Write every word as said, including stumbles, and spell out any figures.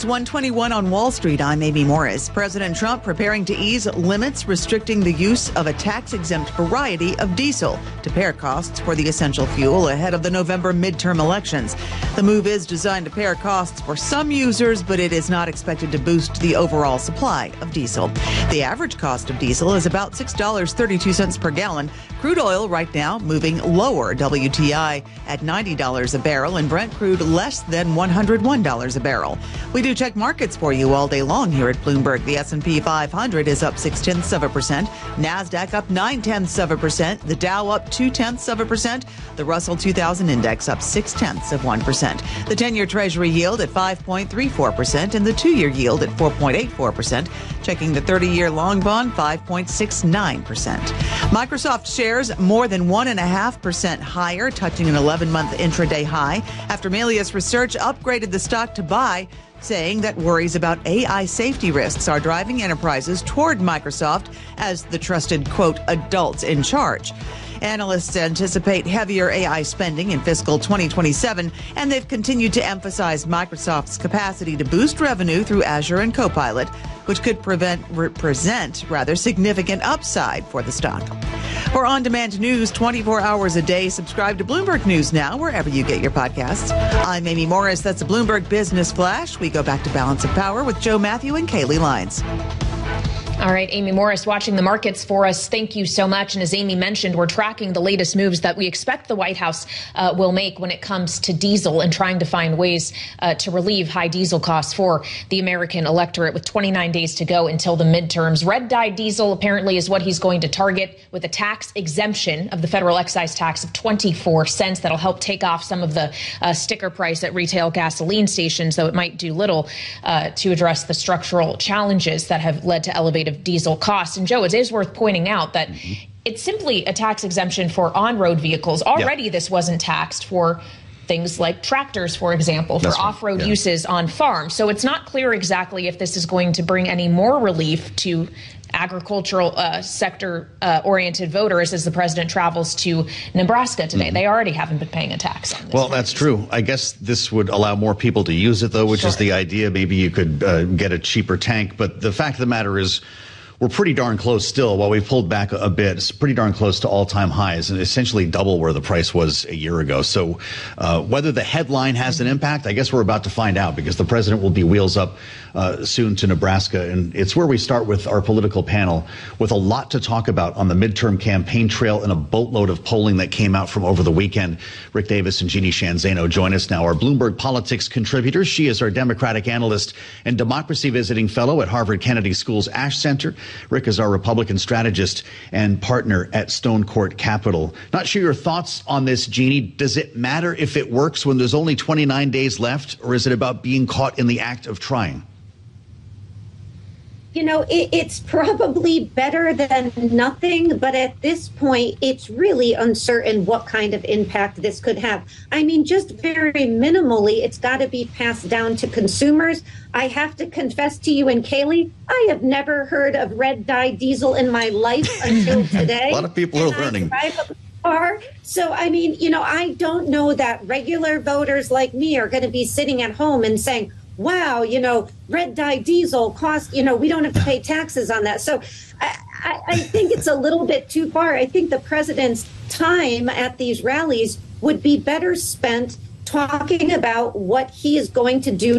It's one twenty-one on Wall Street. I'm Amy Morris. President Trump preparing to ease limits restricting the use of a tax-exempt variety of diesel to pare costs for the essential fuel ahead of the November midterm elections. The move is designed to pare costs for some users, but it is not expected to boost the overall supply of diesel. The average cost of diesel is about six dollars and thirty-two cents per gallon. Crude oil right now moving lower. W T I at ninety dollars a barrel and Brent crude less than one hundred one dollars a barrel. We do check markets for you all day long here at Bloomberg. The S and P five hundred is up six tenths of a percent. NASDAQ up nine tenths of a percent. The Dow up two tenths of a percent. The Russell two thousand index up six tenths of one percent. The ten-year Treasury yield at five point three four percent and the two-year yield at four point eight four percent. Checking the thirty-year long bond, five point six nine percent. Microsoft shares more than one point five percent higher, touching an eleven-month intraday high after Melius Research upgraded the stock to buy, saying that worries about A I safety risks are driving enterprises toward Microsoft as the trusted, quote, adults in charge. Analysts anticipate heavier A I spending in fiscal twenty twenty-seven, and they've continued to emphasize Microsoft's capacity to boost revenue through Azure and Copilot, which could prevent, represent rather significant upside for the stock. For on-demand news twenty-four hours a day, subscribe to Bloomberg News Now wherever you get your podcasts. I'm Amy Morris. That's a Bloomberg Business Flash. We go back to Balance of Power with Joe Matthew and Kaylee Lyons. All right, Amy Morris watching the markets for us. Thank you so much. And as Amy mentioned, we're tracking the latest moves that we expect the White House uh, will make when it comes to diesel and trying to find ways uh, to relieve high diesel costs for the American electorate with twenty-nine days to go until the midterms. Red dye diesel apparently is what he's going to target with a tax exemption of the federal excise tax of twenty-four cents. That'll help take off some of the uh, sticker price at retail gasoline stations, though it might do little uh, to address the structural challenges that have led to elevated of diesel costs. And Joe, it is worth pointing out that mm-hmm. it's simply a tax exemption for on-road vehicles. Already, yeah. This wasn't taxed for things like tractors, for example, for That's off-road right. yeah. uses on farms. So it's not clear exactly if this is going to bring any more relief to agricultural uh, sector uh, oriented voters as the president travels to Nebraska today. Mm-hmm. They already haven't been paying a tax on this. Well, that's true. I guess this would allow more people to use it, though, which sure. is the idea. Maybe you could uh, get a cheaper tank. But the fact of the matter is, we're pretty darn close still. While we've pulled back a bit, it's pretty darn close to all-time highs and essentially double where the price was a year ago. So uh, whether the headline has an impact, I guess we're about to find out, because the president will be wheels up uh, soon to Nebraska. And it's where we start with our political panel with a lot to talk about on the midterm campaign trail and a boatload of polling that came out from over the weekend. Rick Davis and Jeannie Shanzano join us now, our Bloomberg Politics contributors. She is our Democratic analyst and democracy visiting fellow at Harvard Kennedy School's Ash Center. Rick is our Republican strategist and partner at Stone Court Capital. Not sure your thoughts on this, Jeannie. Does it matter if it works when there's only twenty-nine days left, or is it about being caught in the act of trying? You know, it, it's probably better than nothing, but at this point, it's really uncertain what kind of impact this could have. I mean, just very minimally, it's got to be passed down to consumers. I have to confess to you and Kaylee, I have never heard of red dye diesel in my life until today. A lot of people are learning. Are. So, I mean, you know, I don't know that regular voters like me are going to be sitting at home and saying, wow, you know, red dye diesel cost, you know, we don't have to pay taxes on that. So I, I, I think it's a little bit too far. I think the president's time at these rallies would be better spent talking about what he is going to do